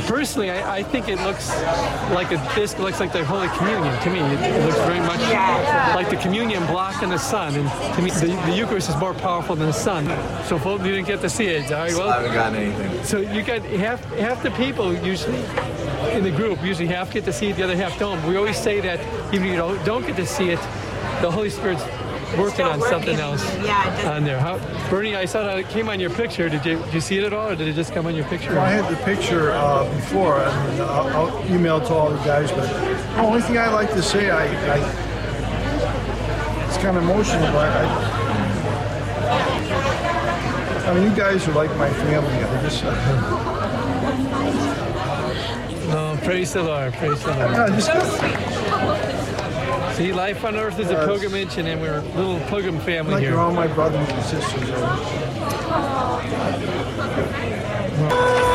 Personally, I think it looks like this looks like the Holy Communion to me. It looks very much like the communion block in the sun. And to me, the Eucharist is more powerful than the sun. So folks, you didn't get to see it. All right, well, I haven't gotten anything. So you got half the people usually in the group, usually half get to see it, the other half don't. We always say that even if you don't get to see it, the Holy Spirit's working on something else on there. Bernie, I saw that it came on your picture. Did you see it at all, or did it just come on your picture? Well, I had the picture before. I mean, I'll email it to all the guys, but the only thing I like to say, it's kind of emotional, but I mean, you guys are like my family. I just... No, praise the Lord, praise the Lord. See, life on earth is a pilgrimage, and then we're a little pilgrim family like here. You're all my brothers and sisters.